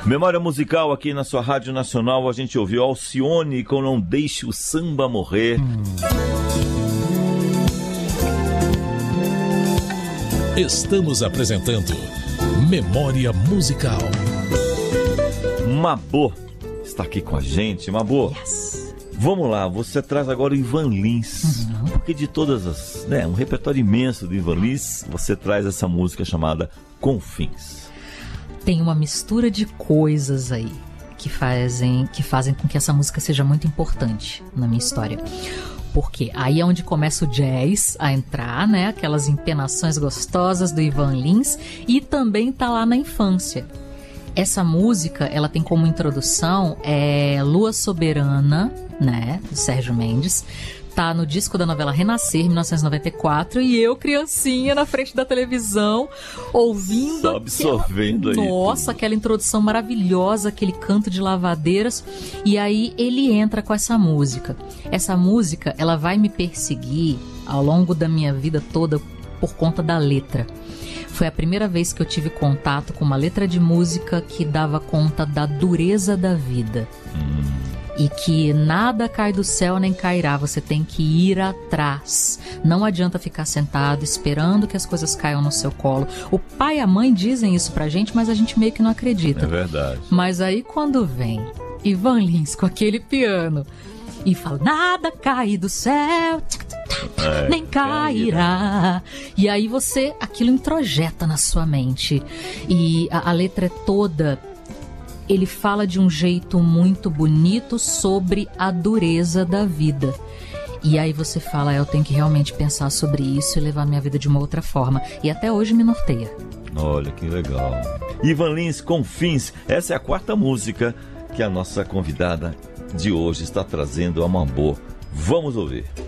Memória musical aqui na sua Rádio Nacional. A gente ouviu Alcione com Não Deixe o Samba Morrer. Estamos apresentando Memória Musical. Mabô está aqui com a gente. Mabô, yes. Vamos lá, você traz agora o Ivan Lins. Porque de todas as... um repertório imenso do Ivan Lins, você traz essa música chamada Confins. Tem uma mistura de coisas aí que fazem com que essa música seja muito importante na minha história. Porque aí é onde começa o jazz a entrar, né? Aquelas empenações gostosas do Ivan Lins, e também tá lá na infância. Essa música, ela tem como introdução Lua Soberana, né? Do Sérgio Mendes. Tá no disco da novela Renascer, 1994, e eu, criancinha, na frente da televisão, ouvindo... Só absorvendo aí. Nossa, aquela introdução maravilhosa, aquele canto de lavadeiras. E aí ele entra com essa música. Essa música, ela vai me perseguir ao longo da minha vida toda por conta da letra. Foi a primeira vez que eu tive contato com uma letra de música que dava conta da dureza da vida. E que nada cai do céu nem cairá, você tem que ir atrás. Não adianta ficar sentado esperando que as coisas caiam no seu colo. O pai e a mãe dizem isso pra gente, mas a gente meio que não acredita. É verdade. Mas aí quando vem Ivan Lins com aquele piano e fala, nada cai do céu, nem cairá. E aí aquilo introjeta na sua mente. E a letra é toda... Ele fala de um jeito muito bonito sobre a dureza da vida. E aí você fala, eu tenho que realmente pensar sobre isso e levar minha vida de uma outra forma. E até hoje me norteia. Olha que legal. Ivan Lins, Confins. Essa é a quarta música que a nossa convidada de hoje está trazendo a Mabô. Vamos ouvir.